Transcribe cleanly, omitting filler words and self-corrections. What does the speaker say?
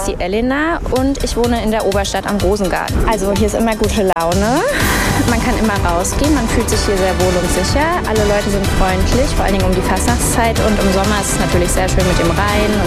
ist die Elena und ich wohne in der Oberstadt am Rosengarten. Also hier ist immer gute Laune. Man kann immer rausgehen, man fühlt sich hier sehr wohl und sicher. Alle Leute sind freundlich, vor allen Dingen um die Fastnachtszeit und im Sommer ist es natürlich sehr schön mit dem Rhein.